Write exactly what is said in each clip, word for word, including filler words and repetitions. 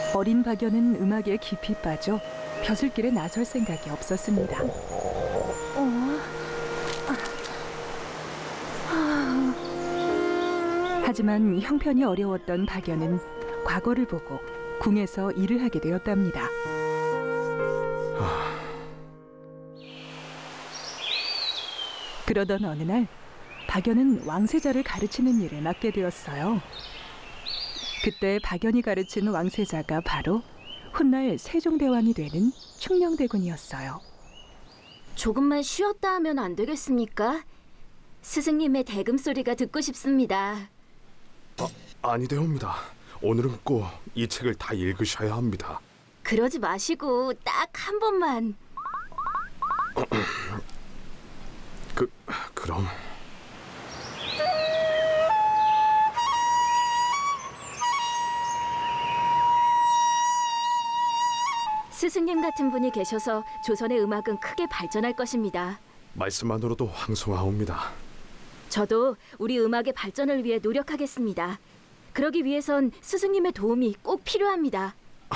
어린 박연은 음악에 깊이 빠져 벼슬길에 나설 생각이 없었습니다. 어? 하지만 형편이 어려웠던 박연은 과거를 보고 궁에서 일을 하게 되었답니다. 그러던 어느 날 박연은 왕세자를 가르치는 일을 맡게 되었어요. 그때 박연이 가르친 왕세자가 바로 훗날 세종대왕이 되는 충녕대군이었어요. 조금만 쉬었다 하면 안 되겠습니까? 스승님의 대금 소리가 듣고 싶습니다. 아, 아니되옵니다. 오늘은 꼭 이 책을 다 읽으셔야 합니다. 그러지 마시고 딱 한 번만. 그, 그럼... 스승님 같은 분이 계셔서 조선의 음악은 크게 발전할 것입니다. 말씀만으로도 황송하옵니다. 저도 우리 음악의 발전을 위해 노력하겠습니다. 그러기 위해선 스승님의 도움이 꼭 필요합니다.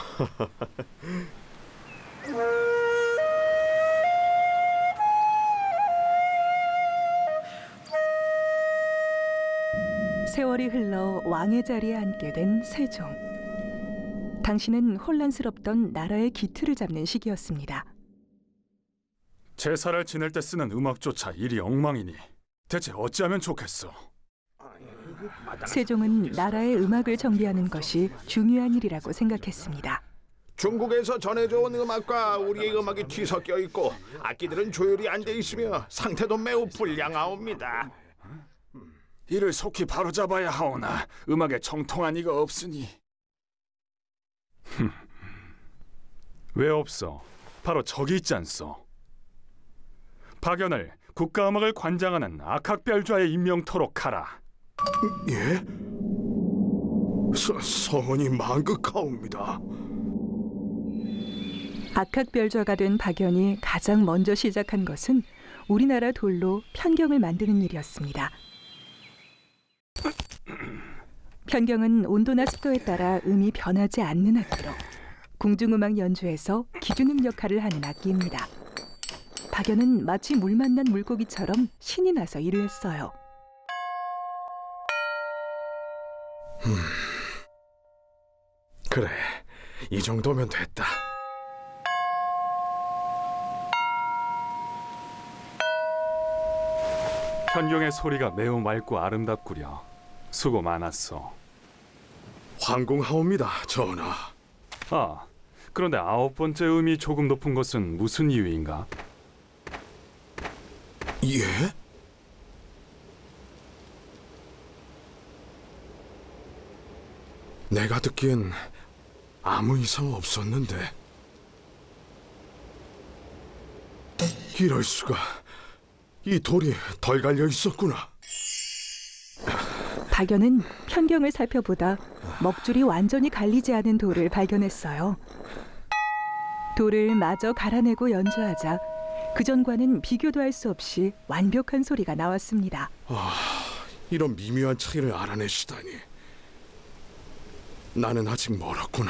세월이 흘러 왕의 자리에 앉게 된 세종. 당시는 혼란스럽던 나라의 기틀을 잡는 시기였습니다. 제사를 지낼 때 쓰는 음악조차 일이 엉망이니 대체 어찌하면 좋겠소? 세종은 나라의 음악을 정비하는 것이 중요한 일이라고 생각했습니다. 중국에서 전해져온 음악과 우리의 음악이 뒤섞여 있고 악기들은 조율이 안 돼 있으며 상태도 매우 불량하옵니다. 이를 속히 바로잡아야 하오나 음악에 정통한 이가 없으니. 왜 없어? 바로 저기 있지 않소? 박연을 국가음악을 관장하는 악학별좌에 임명토록 하라. 예? 서, 서원이 만극하옵니다. 악학별좌가 된 박연이 가장 먼저 시작한 것은 우리나라 돌로 편경을 만드는 일이었습니다. 편경은 온도나 습도에 따라 음이 변하지 않는 악기로 궁중음악 연주에서 기준음 역할을 하는 악기입니다. 박연은 마치 물 만난 물고기처럼 신이 나서 일을 했어요. 음, 그래, 이 정도면 됐다. 편경의 소리가 매우 맑고 아름답구려. 수고 많았어. 황공하옵니다, 전하. 아, 그런데 아홉 번째 음이 조금 높은 것은 무슨 이유인가? 예? 내가 듣기엔 아무 이상 없었는데. 이럴 수가. 이 돌이 덜 갈려 있었구나. 박연은 편경을 살펴보다 먹줄이 완전히 갈리지 않은 돌을 발견했어요. 돌을 마저 갈아내고 연주하자 그전과는 비교도 할 수 없이 완벽한 소리가 나왔습니다. 아, 이런 미묘한 차이를 알아내시다니. 나는 아직 멀었구나.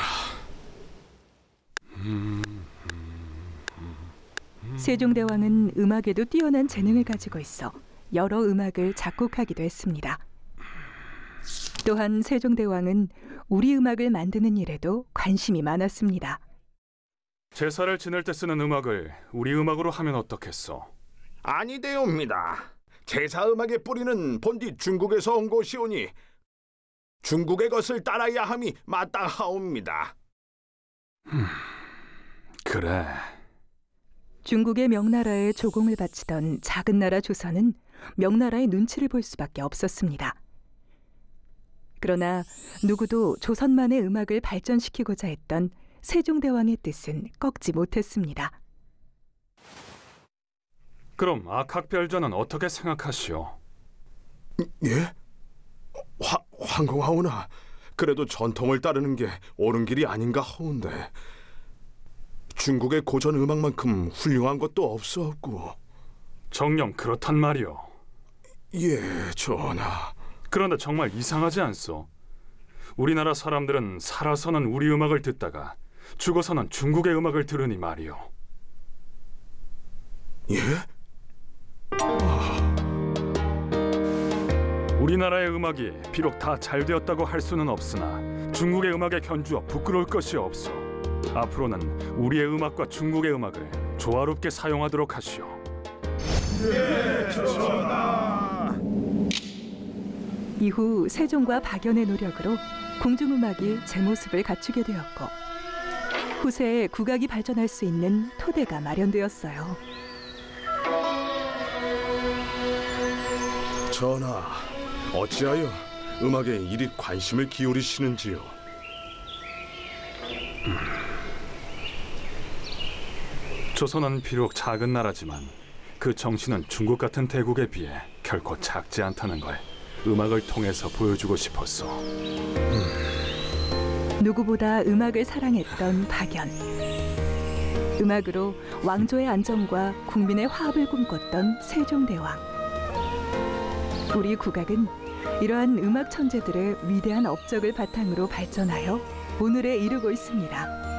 세종대왕은 음악에도 뛰어난 재능을 가지고 있어 여러 음악을 작곡하기도 했습니다. 또한 세종대왕은 우리 음악을 만드는 일에도 관심이 많았습니다. 제사를 지낼 때 쓰는 음악을 우리 음악으로 하면 어떻겠소? 아니되옵니다. 제사 음악의 뿌리는 본디 중국에서 온 것이오니 중국의 것을 따라야 함이 마땅하옵니다. 음, 그래. 중국의 명나라에 조공을 바치던 작은 나라 조선은 명나라의 눈치를 볼 수밖에 없었습니다. 그러나 누구도 조선만의 음악을 발전시키고자 했던 세종대왕의 뜻은 꺾지 못했습니다. 그럼 악학별전은 어떻게 생각하시오? 예? 화, 황공하오나, 그래도 전통을 따르는 게 옳은 길이 아닌가 하온데 중국의 고전 음악만큼 훌륭한 것도 없었고. 정녕 그렇단 말이오. 예, 전하. 그런데 정말 이상하지 않소? 우리나라 사람들은 살아서는 우리 음악을 듣다가 죽어서는 중국의 음악을 들으니 말이오. 예? 우리나라의 음악이 비록 다 잘 되었다고 할 수는 없으나 중국의 음악에 견주어 부끄러울 것이 없어. 앞으로는 우리의 음악과 중국의 음악을 조화롭게 사용하도록 하시오. 예, 전하. 이후 세종과 박연의 노력으로 궁중음악이 제 모습을 갖추게 되었고 후세에 국악이 발전할 수 있는 토대가 마련되었어요. 전하, 어찌하여 음악에 이리 관심을 기울이시는지요? 음. 조선은 비록 작은 나라지만 그 정신은 중국 같은 대국에 비해 결코 작지 않다는 걸 음악을 통해서 보여주고 싶었어. 음. 누구보다 음악을 사랑했던 박연. 음악으로 왕조의 안정과 국민의 화합을 꿈꿨던 세종대왕. 우리 국악은 이러한 음악 천재들의 위대한 업적을 바탕으로 발전하여 오늘에 이르고 있습니다.